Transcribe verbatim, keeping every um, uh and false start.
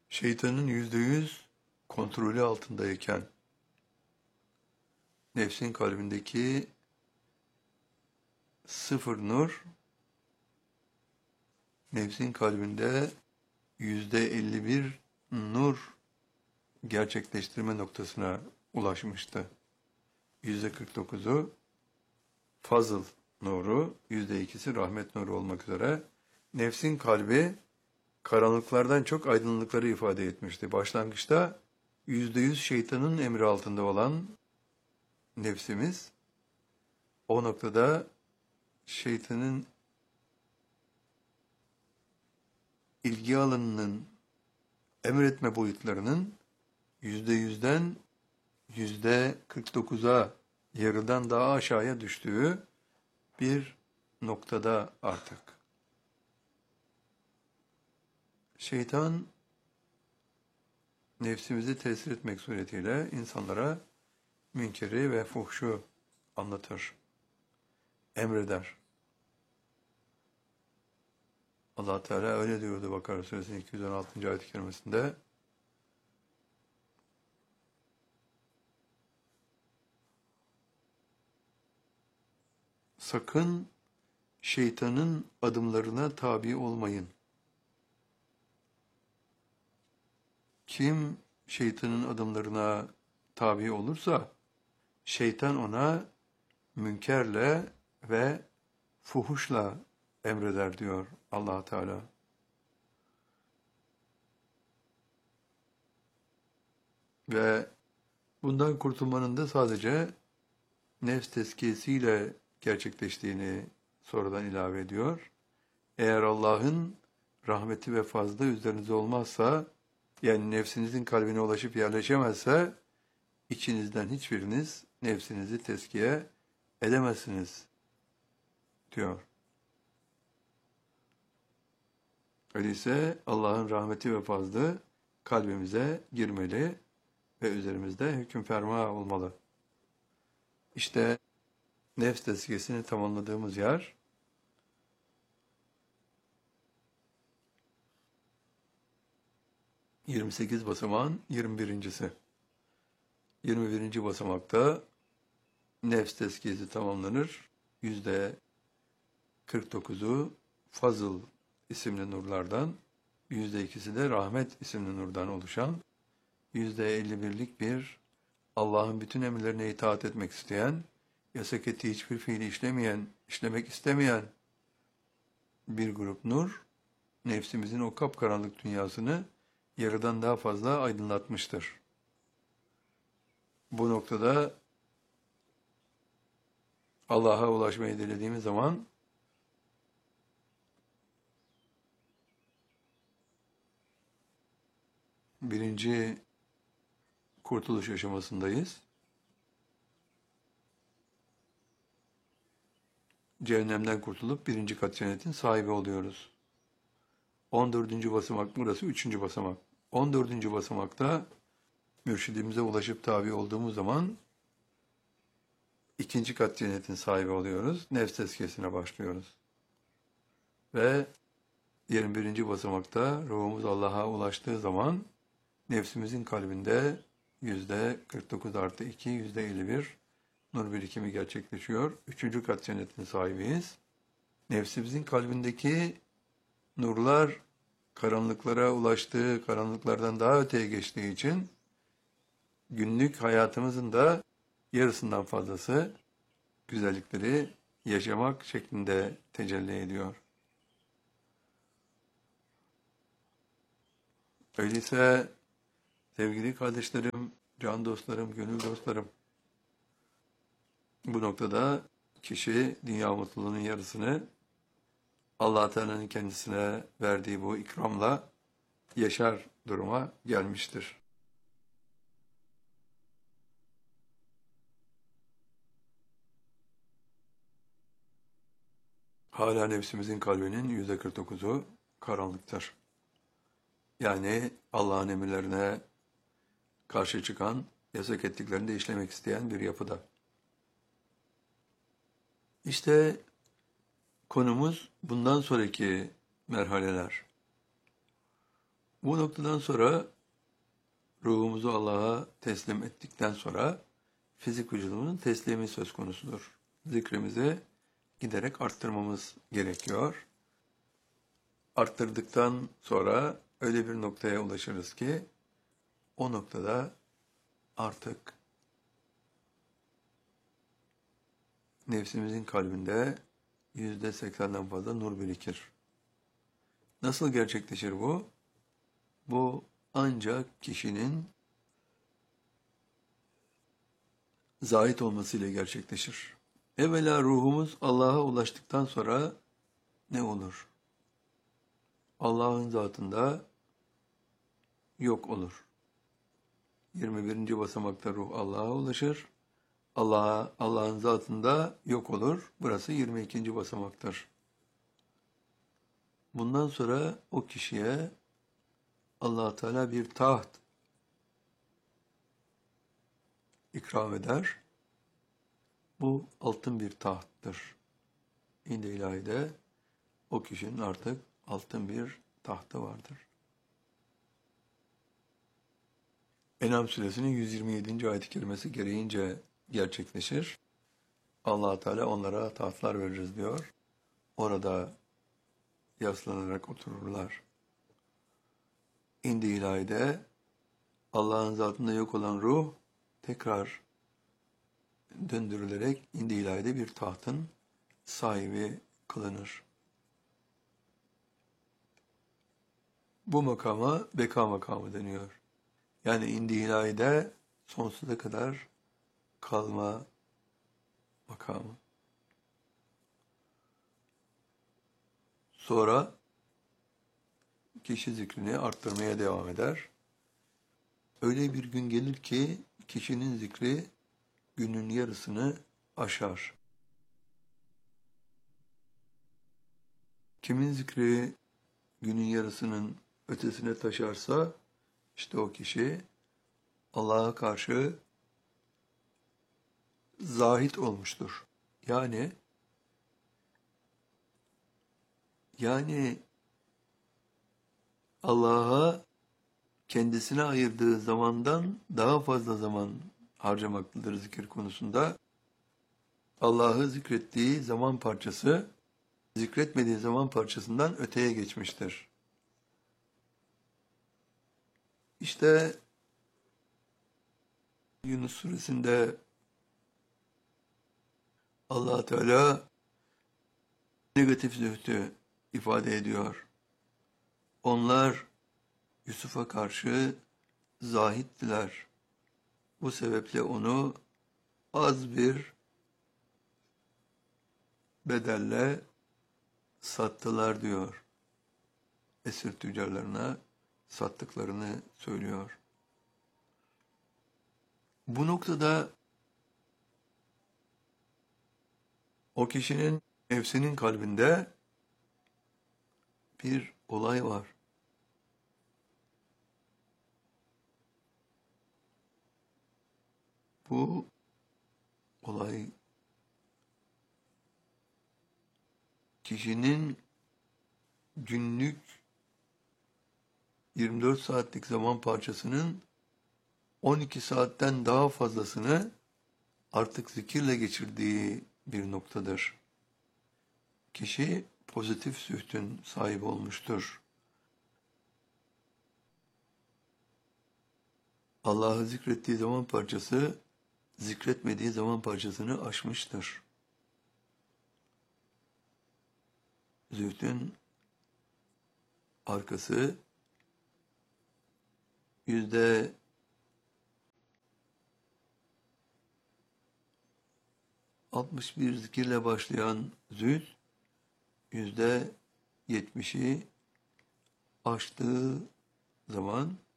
Şeytanın yüzde yüz kontrolü altındayken nefsin kalbindeki sıfır nur, nefsin kalbinde yüzde elli bir nur gerçekleştirme noktasına ulaşmıştı. Yüzde kırk dokuzu fazıl nuru, yüzde ikisi rahmet nuru olmak üzere nefsin kalbi karanlıklardan çok aydınlıkları ifade etmişti. Başlangıçta yüzde yüz şeytanın emri altında olan nefsimiz, o noktada şeytanın ilgi alanının, emretme boyutlarının yüzde yüzden yüzde kırk dokuza, yarıdan daha aşağıya düştüğü bir noktada artık. Şeytan, nefsimizi tesir etmek suretiyle insanlara münkeri ve fuhşu anlatır, emreder. Allah Teala öyle diyordu Bakara Suresinin iki yüz on altıncı ayet-i kerimesinde. Sakın şeytanın adımlarına tabi olmayın. Kim şeytanın adımlarına tabi olursa, şeytan ona münkerle ve fuhuşla emreder diyor Allah Teala. Ve bundan kurtulmanın da sadece nefs tezkiyesiyle gerçekleştiğini sonradan ilave ediyor. Eğer Allah'ın rahmeti ve fazlı üzerinize olmazsa, yani nefsinizin kalbine ulaşıp yerleşemezse, içinizden hiçbiriniz nefsinizi tezkiye edemezsiniz diyor. Öyleyse Allah'ın rahmeti ve fazlı kalbimize girmeli ve üzerimizde hüküm ferma olmalı. İşte nefs tezkiyesini tamamladığımız yer, yirmi sekiz basamağın yirmi birincisi. yirmi birinci basamakta nefs tezkiyesi tamamlanır. yüzde kırk dokuzu fazıl isimli nurlardan, yüzde ikisi de rahmet isimli nurdan oluşan, yüzde elli birlik bir Allah'ın bütün emirlerine itaat etmek isteyen, yasak ettiği hiçbir fiili işlemeyen, işlemek istemeyen bir grup nur, nefsimizin o kapkaranlık dünyasını yarıdan daha fazla aydınlatmıştır. Bu noktada Allah'a ulaşmayı dilediğimiz zaman birinci kurtuluş aşamasındayız. Cehennemden kurtulup birinci kat cennetin sahibi oluyoruz. on dördüncü basamak burası, üçüncü basamak. on dördüncü basamakta mürşidimize ulaşıp tabi olduğumuz zaman ikinci kat cennetin sahibi oluyoruz. Nefs tezkiyesine başlıyoruz. Ve yirmi birinci basamakta ruhumuz Allah'a ulaştığı zaman nefsimizin kalbinde yüzde kırk dokuz artı iki, yüzde elli bir nur birikimi gerçekleşiyor. Üçüncü kat cennetin sahibiyiz. Nefsimizin kalbindeki nurlar karanlıklara ulaştığı, karanlıklardan daha öteye geçtiği için günlük hayatımızın da yarısından fazlası güzellikleri yaşamak şeklinde tecelli ediyor. Öyleyse sevgili kardeşlerim, can dostlarım, gönül dostlarım, bu noktada kişi dünya mutluluğunun yarısını Allah Teala'nın kendisine verdiği bu ikramla yaşar duruma gelmiştir. Hala nefsimizin kalbinin yüzde kırk dokuzu karanlıktır. Yani Allah'ın emirlerine karşı çıkan, yasak ettiklerini de işlemek isteyen bir yapıda. İşte konumuz bundan sonraki merhaleler. Bu noktadan sonra ruhumuzu Allah'a teslim ettikten sonra fizik vücudumuzun teslimi söz konusudur. Zikrimizi giderek arttırmamız gerekiyor. Arttırdıktan sonra öyle bir noktaya ulaşırız ki o noktada artık nefsimizin kalbinde yüzde seksenden fazla nur birikir. Nasıl gerçekleşir bu? Bu ancak kişinin zahit olmasıyla gerçekleşir. Evvela ruhumuz Allah'a ulaştıktan sonra ne olur? Allah'ın zatında yok olur. yirmi birinci basamakta ruh Allah'a ulaşır. Allah'a, Allah'ın zatında yok olur. Burası yirmi ikinci basamaktır. Bundan sonra o kişiye Allah Teala bir taht ikram eder. Bu altın bir tahttır. İnd-i ilahide o kişinin artık altın bir tahtı vardır. En'am suresinin yüz yirmi yedinci ayet-i kerimesi gereğince gerçekleşir. Allah Teala onlara tahtlar veririz diyor. Orada yaslanarak otururlar. İnd-i ilahide Allah'ın zatında yok olan ruh tekrar döndürülerek İnd-i ilahide bir tahtın sahibi kılınır. Bu makama beka makamı deniyor. Yani İnd-i ilahide sonsuza kadar kalma makamı. Sonra kişi zikrini arttırmaya devam eder. Öyle bir gün gelir ki kişinin zikri günün yarısını aşar. Kimin zikri günün yarısının ötesine taşarsa işte o kişi Allah'a karşı zahit olmuştur. Yani yani Allah'a kendisine ayırdığı zamandan daha fazla zaman harcamaktadır zikir konusunda. Allah'ı zikrettiği zaman parçası, zikretmediği zaman parçasından öteye geçmiştir. İşte Yunus suresinde Allah Teala negatif zühdü ifade ediyor. Onlar Yusuf'a karşı zahittiler. Bu sebeple onu az bir bedelle sattılar diyor. Esir tüccarlarına sattıklarını söylüyor. Bu noktada o kişinin nefsinin kalbinde bir olay var. Bu olay kişinin günlük yirmi dört saatlik zaman parçasının on iki saatten daha fazlasını artık zikirle geçirdiği bir noktadır. Kişi pozitif zühdün sahibi olmuştur. Allah'ı zikrettiği zaman parçası, zikretmediği zaman parçasını aşmıştır. Zühdün arkası yüzde altmış bir zikirle başlayan zühd, yüzde yetmişi aştığı zaman